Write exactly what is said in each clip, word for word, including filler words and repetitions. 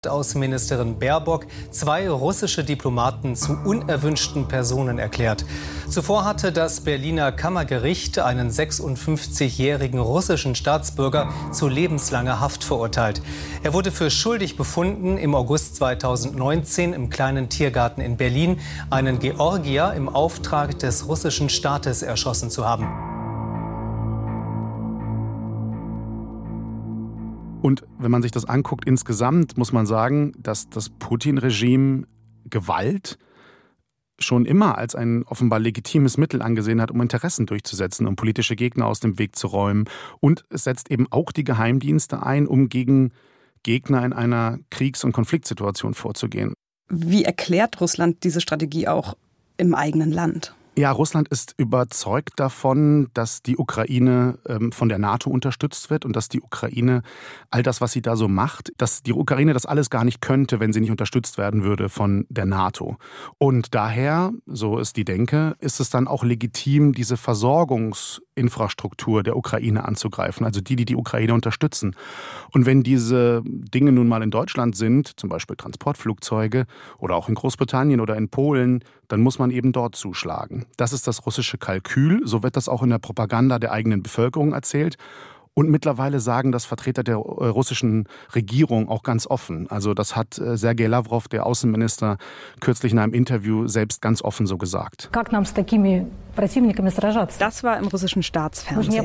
Außenministerin Baerbock zwei russische Diplomaten zu unerwünschten Personen erklärt. Zuvor hatte das Berliner Kammergericht einen sechsundfünfzigjährigen russischen Staatsbürger zu lebenslanger Haft verurteilt. Er wurde für schuldig befunden, im August zweitausendneunzehn im kleinen Tiergarten in Berlin einen Georgier im Auftrag des russischen Staates erschossen zu haben. Und wenn man sich das anguckt, insgesamt muss man sagen, dass das Putin-Regime Gewalt schon immer als ein offenbar legitimes Mittel angesehen hat, um Interessen durchzusetzen, um politische Gegner aus dem Weg zu räumen. Und es setzt eben auch die Geheimdienste ein, um gegen Gegner in einer Kriegs- und Konfliktsituation vorzugehen. Wie erklärt Russland diese Strategie auch im eigenen Land? Ja, Russland ist überzeugt davon, dass die Ukraine ähm, von der NATO unterstützt wird und dass die Ukraine all das, was sie da so macht, dass die Ukraine das alles gar nicht könnte, wenn sie nicht unterstützt werden würde von der NATO. Und daher, so ist die Denke, ist es dann auch legitim, diese Versorgungsinfrastruktur der Ukraine anzugreifen, also die, die die Ukraine unterstützen. Und wenn diese Dinge nun mal in Deutschland sind, zum Beispiel Transportflugzeuge oder auch in Großbritannien oder in Polen, dann muss man eben dort zuschlagen. Das ist das russische Kalkül, so wird das auch in der Propaganda der eigenen Bevölkerung erzählt. Und mittlerweile sagen das Vertreter der russischen Regierung auch ganz offen. Also das hat Sergei Lavrov, der Außenminister, kürzlich in einem Interview selbst ganz offen so gesagt. Das war im russischen Staatsfernsehen.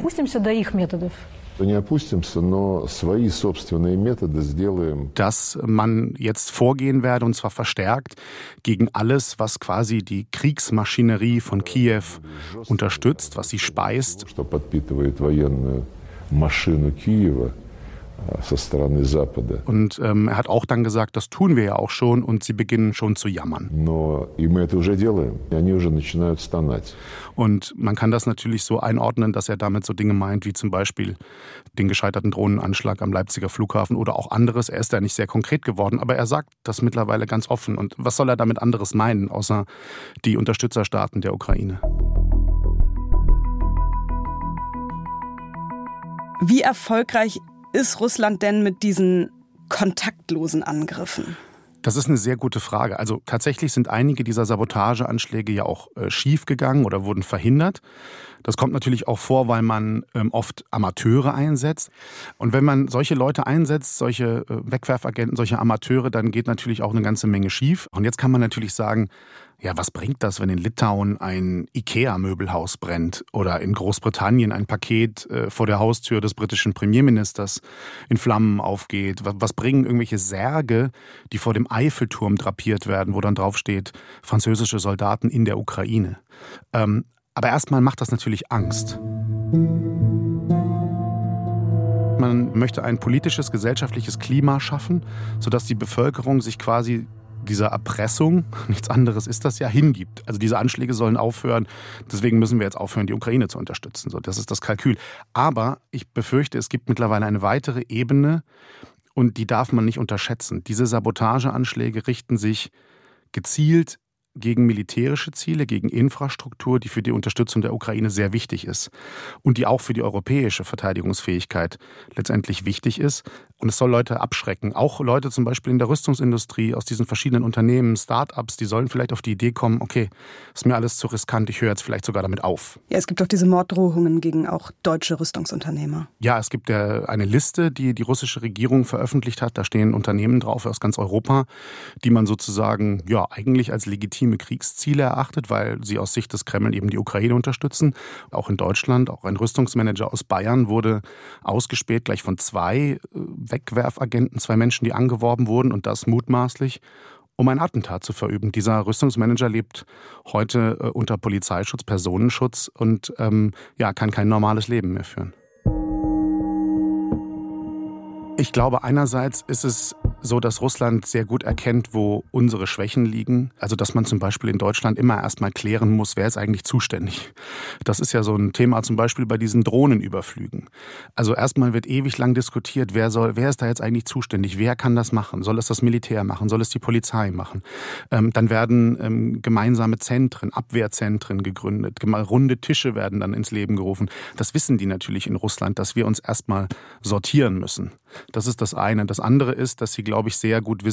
Dass man jetzt vorgehen werde, und zwar verstärkt, gegen alles, was quasi die Kriegsmaschinerie von Kiew unterstützt, was sie speist. Und ähm, er hat auch dann gesagt, das tun wir ja auch schon und sie beginnen schon zu jammern. Und man kann das natürlich so einordnen, dass er damit so Dinge meint, wie zum Beispiel den gescheiterten Drohnenanschlag am Leipziger Flughafen oder auch anderes. Er ist da nicht sehr konkret geworden, aber er sagt das mittlerweile ganz offen. Und was soll er damit anderes meinen, außer die Unterstützerstaaten der Ukraine? Wie erfolgreich ist Russland denn mit diesen kontaktlosen Angriffen? Das ist eine sehr gute Frage. Also tatsächlich sind einige dieser Sabotageanschläge ja auch äh, schief gegangen oder wurden verhindert. Das kommt natürlich auch vor, weil man ähm, oft Amateure einsetzt. Und wenn man solche Leute einsetzt, solche äh, Wegwerfagenten, solche Amateure, dann geht natürlich auch eine ganze Menge schief. Und jetzt kann man natürlich sagen, ja, was bringt das, wenn in Litauen ein IKEA-Möbelhaus brennt oder in Großbritannien ein Paket äh, vor der Haustür des britischen Premierministers in Flammen aufgeht? Was, was bringen irgendwelche Särge, die vor dem Eiffelturm drapiert werden, wo dann draufsteht, französische Soldaten in der Ukraine? Ähm, aber erstmal macht das natürlich Angst. Man möchte ein politisches, gesellschaftliches Klima schaffen, sodass die Bevölkerung sich quasi dieser Erpressung, nichts anderes ist das ja, hingibt. Also diese Anschläge sollen aufhören, deswegen müssen wir jetzt aufhören, die Ukraine zu unterstützen. So, das ist das Kalkül. Aber ich befürchte, es gibt mittlerweile eine weitere Ebene und die darf man nicht unterschätzen. Diese Sabotageanschläge richten sich gezielt gegen militärische Ziele, gegen Infrastruktur, die für die Unterstützung der Ukraine sehr wichtig ist und die auch für die europäische Verteidigungsfähigkeit letztendlich wichtig ist. Und es soll Leute abschrecken, auch Leute zum Beispiel in der Rüstungsindustrie, aus diesen verschiedenen Unternehmen, Start-ups, die sollen vielleicht auf die Idee kommen, okay, ist mir alles zu riskant, ich höre jetzt vielleicht sogar damit auf. Ja, es gibt doch diese Morddrohungen gegen auch deutsche Rüstungsunternehmer. Ja, es gibt ja eine Liste, die die russische Regierung veröffentlicht hat, da stehen Unternehmen drauf aus ganz Europa, die man sozusagen ja eigentlich als legitime Kriegsziele erachtet, weil sie aus Sicht des Kreml eben die Ukraine unterstützen. Auch in Deutschland, auch ein Rüstungsmanager aus Bayern wurde ausgespäht, gleich von zwei Wegwerfagenten, zwei Menschen, die angeworben wurden und das mutmaßlich, um ein Attentat zu verüben. Dieser Rüstungsmanager lebt heute äh, unter Polizeischutz, Personenschutz und ähm, ja, kann kein normales Leben mehr führen. Ich glaube, einerseits ist es so, dass Russland sehr gut erkennt, wo unsere Schwächen liegen. Also, dass man zum Beispiel in Deutschland immer erstmal klären muss, wer ist eigentlich zuständig. Das ist ja so ein Thema zum Beispiel bei diesen Drohnenüberflügen. Also erstmal wird ewig lang diskutiert, wer soll, wer ist da jetzt eigentlich zuständig? Wer kann das machen? Soll es das Militär machen? Soll es die Polizei machen? Ähm, dann werden ähm, gemeinsame Zentren, Abwehrzentren gegründet. Runde Tische werden dann ins Leben gerufen. Das wissen die natürlich in Russland, dass wir uns erstmal sortieren müssen. Das ist das eine. Das andere ist, dass sie, glaube ich, sehr gut wissen,